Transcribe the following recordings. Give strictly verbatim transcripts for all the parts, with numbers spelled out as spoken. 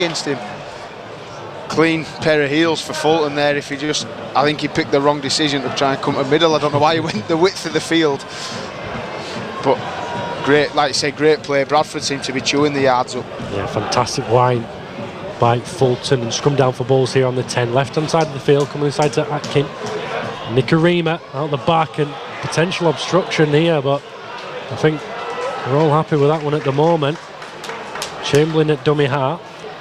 against him. Clean pair of heels for Fulton there. If he just, I think he picked the wrong decision to try and come to middle. I don't know why he went the width of the field. But great, like I say, great play. Bradford seemed to be chewing the yards up. Yeah, fantastic line by Fulton, and scrum down for balls here on the ten. Left hand side of the field, coming inside to Atkin. Nikarima out the back, and potential obstruction here, but I think we're all happy with that one at the moment. Chamberlain at dummy half.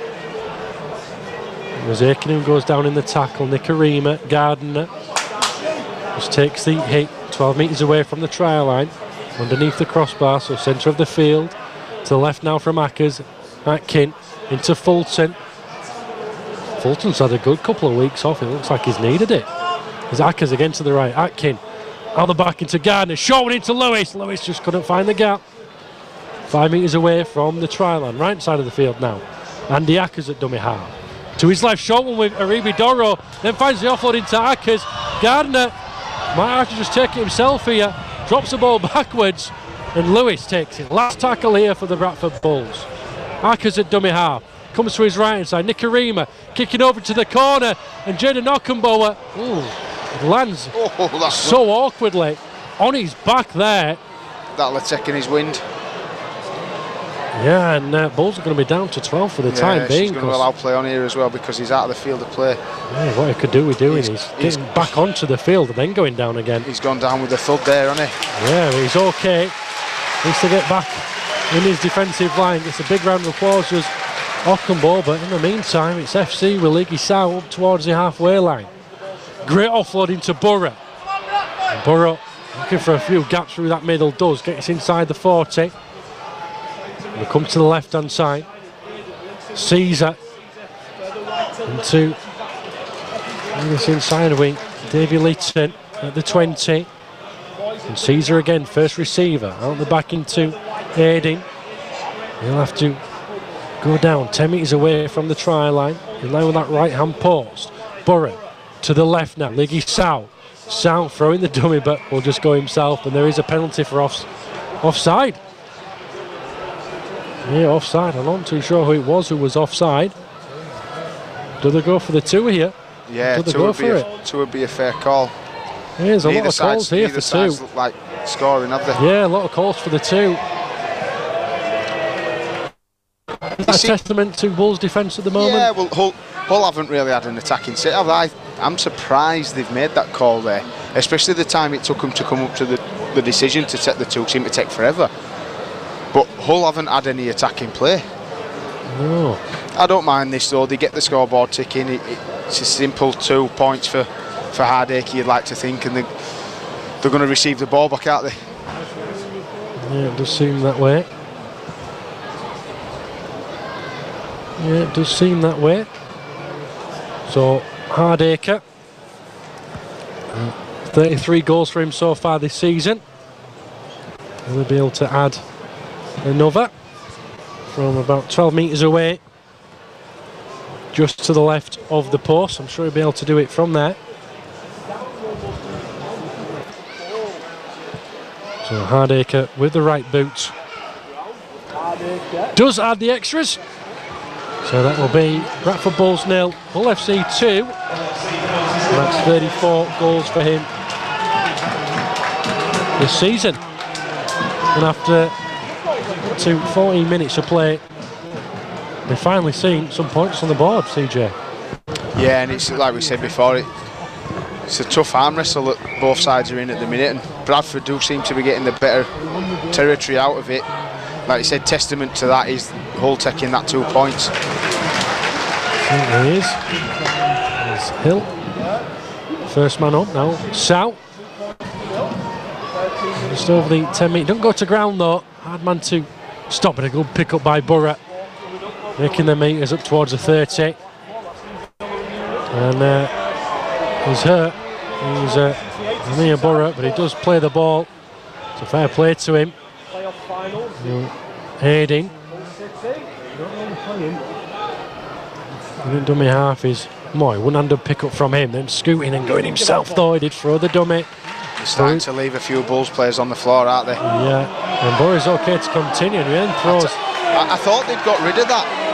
Mazurkin goes down in the tackle. Nikarima, Gardner just takes the hit, twelve metres away from the try line, underneath the crossbar, so centre of the field. To the left now from Ackers. Atkin into Fulton. Fulton's had a good couple of weeks off. It looks like he's needed it. There's Ackers again to the right. Atkin out the back into Gardner. Short one into Lewis. Lewis just couldn't find the gap. Five metres away from the try line. Right side of the field now. Andy Ackers at dummy half. To his left, short one with Aribi Doro. Then finds the offload into Ackers. Gardner might have to just take it himself here. Drops the ball backwards. And Lewis takes it. Last tackle here for the Bradford Bulls. Ackers at dummy half. Comes to his right hand side. Nikarima kicking over to the corner. And Jaden Ockenboa ooh, lands oh, that's so good. awkwardly on his back there. That'll have taken his wind. Yeah, and uh, Bulls are going to be down to twelve for the yeah, time being. She's going to allow play on here as well because he's out of the field of play. Yeah, what he could do with doing he's, is he's getting back onto the field and then going down again. He's gone down with the thud there, hasn't he? Yeah, but he's okay. Needs to get back in his defensive line. Gets a big round of applause as Ockenbo, but in the meantime, it's F C with Leaky Sow up towards the halfway line. Great offload into Borough. And Borough looking for a few gaps through that middle. Does gets inside the forty. We come to the left hand side. Caesar into this inside wing. Davy Leeton at the twenty. And Caesar again, first receiver. Out the back into Aiding. He'll have to go down ten metres away from the try line. In line with that right hand post. Borough to the left now. Liggy Sow. Sow throwing the dummy, but will just go himself. And there is a penalty for off, offside. Yeah, offside. I'm not too sure who it was who was offside. Do they go for the two here? Yeah, Do they two go would, for be it? a, two would be a fair call. Yeah, there's a neither lot of sides, calls here for two. Look like scoring, have they? Yeah, a lot of calls for the two. That's a testament to Bulls' defence at the moment. Yeah, well, Hull, Hull haven't really had an attacking set, have they? I'm surprised they've made that call there, especially the time it took them to come up to the, the decision to take the two. Seemed to take forever. But Hull haven't had any attacking play. No. I don't mind this though. They get the scoreboard ticking. It, it, it's a simple two points for for Hardacre, you'd like to think, and they, they're going to receive the ball back, aren't they? Yeah, it does seem that way. Yeah, it does seem that way. So Hardacre, uh, thirty-three goals for him so far this season. He'll be able to add another from about twelve metres away, just to the left of the post. I'm sure he'll be able to do it from there. So Hardacre with the right boots does add the extras. So that will be Bradford Bulls nil, Hull F C two. And that's thirty-four goals for him this season. And after to fourteen minutes of play, we've finally seen some points on the board, C J. Yeah, and it's like we said before, it, it's a tough arm wrestle that both sides are in at the minute, and Bradford do seem to be getting the better territory out of it. Like you said, testament to that is Hull taking that two points. There he is. There's Hill. First man up now. Sow. Just over the ten metre. Don't go to ground though. Hard man to stop, but a good pick up by Borough. Making the metres up towards the thirty. And uh, he's hurt. He's uh, near Borough, but he does play the ball. It's a fair play to him. Aiding. He didn't dummy half his. Moy, one-handed pick up from him, then scooting and going himself though. He did throw the dummy. They're starting to leave a few Bulls players on the floor, aren't they? Yeah, and Borough's okay to continue. And he then throws. I, I thought they'd got rid of that